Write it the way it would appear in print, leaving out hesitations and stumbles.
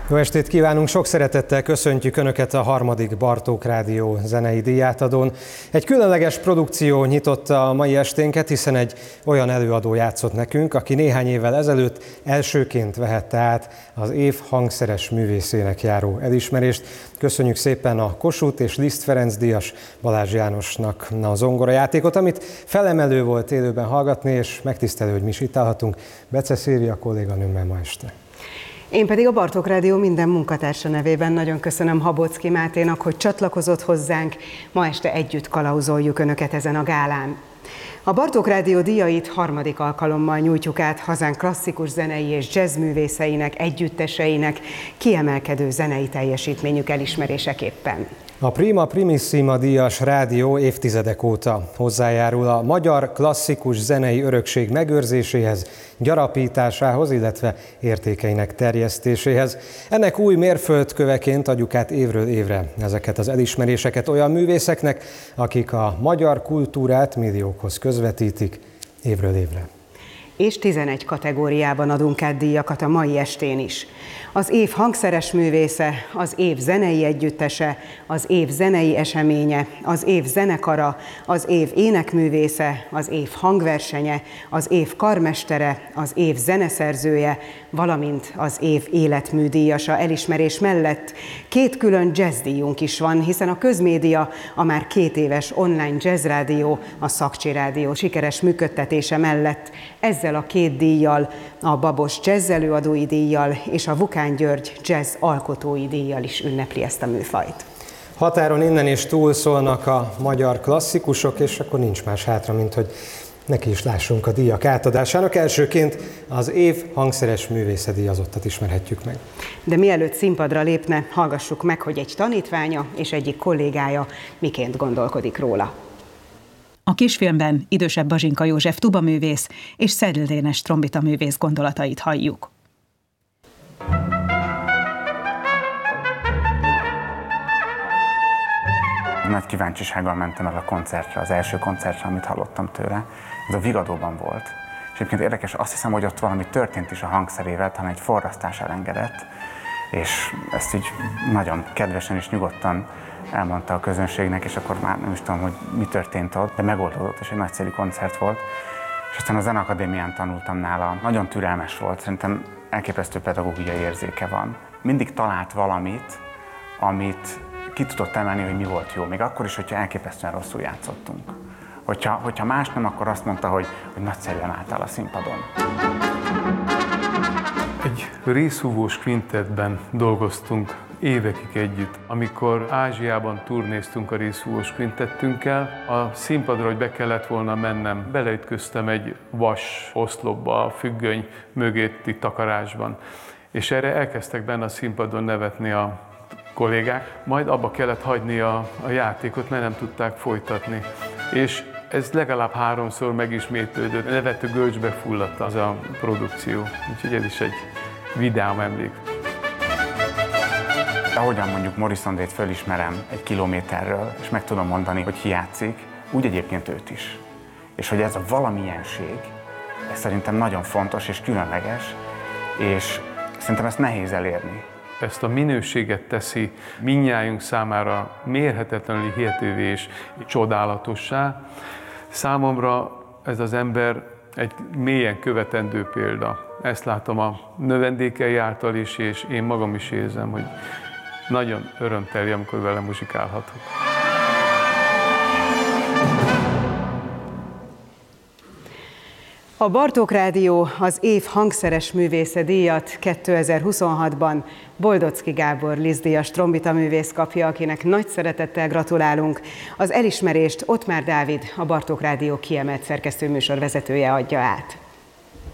Jó estét kívánunk, sok szeretettel köszöntjük Önöket a harmadik Bartók Rádió zenei díjátadón. Egy különleges produkció nyitotta a mai esténket, hiszen egy olyan előadó játszott nekünk, aki néhány évvel ezelőtt elsőként vehette át az év hangszeres művészének járó elismerést. Köszönjük szépen a Kossuth és Liszt Ferenc díjas Balázs Jánosnak a zongorajátékot, amit felemelő volt élőben hallgatni, és megtisztelő, hogy mi is itt állhatunk Bece Szilvia kolléganőmmel ma este. Én pedig a Bartók Rádió minden munkatársa nevében nagyon köszönöm Habocki Máténak, hogy csatlakozott hozzánk. Ma este együtt kalauzoljuk Önöket ezen a gálán. A Bartók Rádió díjait harmadik alkalommal nyújtjuk át hazánk klasszikus zenei és jazzművészeinek, együtteseinek kiemelkedő zenei teljesítményük elismeréseképpen. A Prima Primissima díjas rádió évtizedek óta hozzájárul a magyar klasszikus zenei örökség megőrzéséhez, gyarapításához, illetve értékeinek terjesztéséhez. Ennek új mérföldköveként adjuk át évről évre ezeket az elismeréseket olyan művészeknek, akik a magyar kultúrát milliókhoz közvetítik évről évre. És 11 kategóriában adunk át díjakat a mai estén is. Az év hangszeres művésze, az év zenei együttese, az év zenei eseménye, az év zenekara, az év énekművésze, az év hangversenye, az év karmestere, az év zeneszerzője, valamint az év életműdíjasa elismerés mellett 2 külön jazzdíjunk is van, hiszen a Közmédia, a már 2 éves online jazzrádió, a Szakcsi Rádió sikeres működtetése mellett ezzel a 2 díjjal, a Babos Jazz előadói díjjal és a Vukán György Jazz alkotói díjjal is ünnepli ezt a műfajt. Határon innen és túl szólnak a magyar klasszikusok, és akkor nincs más hátra, mint hogy neki is lássunk a díjak átadásának. Elsőként az év hangszeres művésze díjazottat ismerhetjük meg. De mielőtt színpadra lépne, hallgassuk meg, hogy egy tanítványa és egyik kollégája miként gondolkodik róla. A kisfilmben idősebb Bazsinka József tubaművész és Szedl Dénes trombitaművész gondolatait halljuk. Nagy kíváncsisággal mentem el a koncertre, az első koncertre, amit hallottam tőle. Ez a Vigadóban volt. És egyébként érdekes, azt hiszem, hogy ott valami történt is a hangszerével, talán egy forrasztás elengedett, és ezt így nagyon kedvesen és nyugodtan elmondta a közönségnek, és akkor már nem is tudom, hogy mi történt ott, de megoldódott, és egy nagyszerű koncert volt. És aztán a Zeneakadémián tanultam nála. Nagyon türelmes volt, szerintem elképesztő pedagógiai érzéke van. Mindig talált valamit, amit ki tudott emelni, hogy mi volt jó, még akkor is, hogyha elképesztően rosszul játszottunk. Hogyha más nem, akkor azt mondta, hogy nagyszerűen álltál a színpadon. Egy részhúvós kvintettben dolgoztunk évekig együtt. Amikor Ázsiában turnéztunk a részhúvós kvintettünkkel, a színpadra, hogy be kellett volna mennem, beleütköztem egy vas oszlopba a függöny mögötti takarásban. És erre elkezdtek benne a színpadon nevetni a kollégák, majd abba kellett hagyni a játékot, mert nem tudták folytatni. És ez legalább 3-szor megismétlődött, nevető görcsbe fulladt az a produkció. Úgyhogy ez is egy vidám emlék. Ahogyan mondjuk Morrison Day-t fölismerem 1 kilométerről, és meg tudom mondani, hogy ki játszik, úgy egyébként őt is. És hogy ez a valamilyenség, ez szerintem nagyon fontos és különleges, és szerintem ezt nehéz elérni. Ezt a minőséget teszi mindnyájunk számára mérhetetlenül hihetővé és csodálatossá. Számomra ez az ember egy mélyen követendő példa. Ezt látom a növendékei által is, és én magam is érzem, hogy nagyon örömteli, amikor vele muzsikálhatok. A Bartók Rádió az év hangszeres művésze díjat 2026-ban Boldocki Gábor Liszt-díjas trombitaművész kapja, akinek nagy szeretettel gratulálunk. Az elismerést Ottmár Dávid, a Bartók Rádió kiemelt szerkesztőműsor vezetője adja át.